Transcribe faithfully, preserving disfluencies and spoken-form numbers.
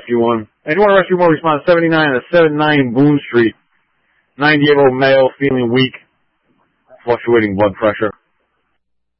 rescue one. And if you want to rescue one, respond seventy-nine to seventy-nine Boone Street. ninety-year-old male feeling weak, fluctuating blood pressure.